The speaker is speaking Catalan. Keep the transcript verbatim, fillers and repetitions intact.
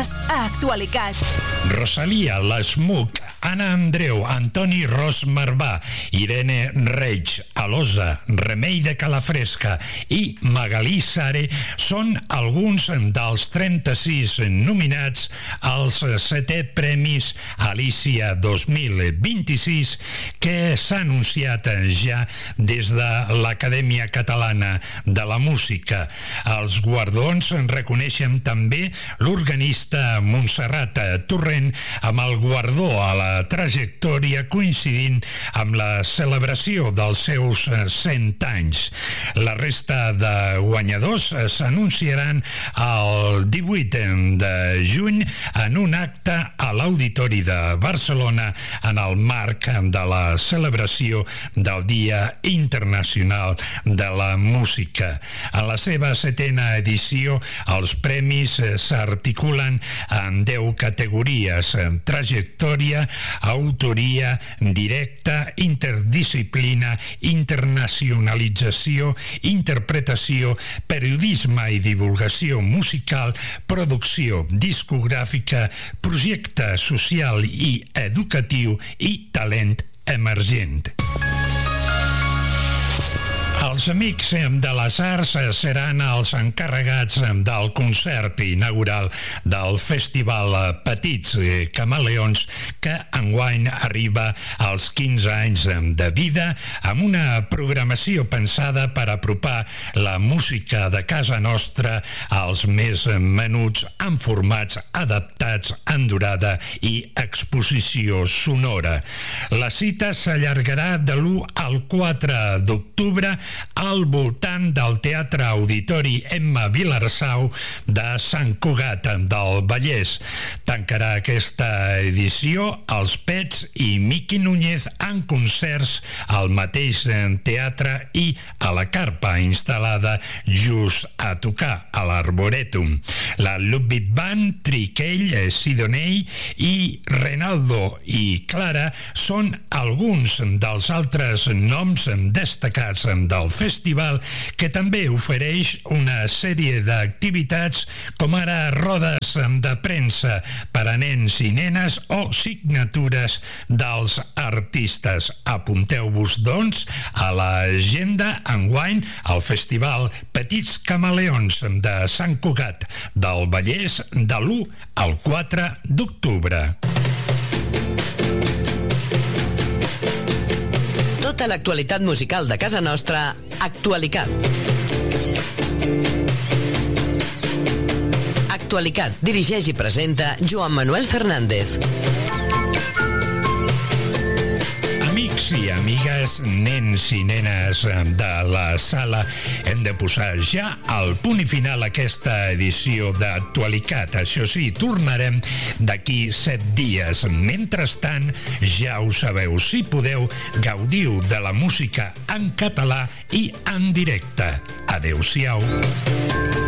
Estàs a Actualicat. Rosalia, l'Smook, Anna Andreu, Antoni Ros Marvà, Irene Reig, Alosa, Remei de Calafresca i Magalí Sare són alguns dels trenta-sis nominats als setè Premis Alicia dos mil vint-i-sis que s'ha anunciat ja des de l'Acadèmia Catalana de la Música. Els guardons reconeixen també l'organista Montserrat Torrent amb el guardó a la trajectòria coincidint amb la celebració dels seus cent anys. La resta de guanyadors s'anunciaran el divuit de juny en un acte a l'Auditori de Barcelona en el marc de la celebració del Dia Internacional de la Música. A la seva setena edició, els premis s'articulen en deu categories: trajectòria, autoria, directa, interdisciplina, internacionalització, interpretació, periodisme i divulgació musical, producció discogràfica, projecte social i educatiu i talent emergent. Els Amics de les Arts seran els encarregats del concert inaugural del Festival Petits Camaleons, que enguany arriba als quinze anys de vida, amb una programació pensada per apropar la música de casa nostra als més menuts, en formats adaptats en durada i exposició sonora. La cita s'allargarà de l'u al quatre d'octubre al voltant del Teatre Auditori Emma Vilarsau de Sant Cugat del Vallès. Tancarà aquesta edició els Pets i Miqui Núñez en concerts al mateix teatre i a la carpa instal·lada just a tocar, a l'Arboretum. La Ludwig Band, Triquell, Sidonell i Renaldo i Clara són alguns dels altres noms destacats del festival, que també ofereix una sèrie d'activitats com ara rodes de premsa per a nens i nenes o signatures dels artistes. Apunteu-vos, doncs, a l'agenda enguany al Festival Petits Camaleons de Sant Cugat del Vallès de l'u al quatre d'octubre. Tota l'actualitat musical de casa nostra, Actualicat. Actualicat dirigeix i presenta Joan Manuel Fernández. Amics i amigues, nens i nenes de la sala, hem de posar ja el punt i final a aquesta edició d'Actualicat. Això sí, tornarem d'aquí set dies. Mentrestant, ja ho sabeu, si podeu, gaudiu de la música en català i en directe. Adéu-siau.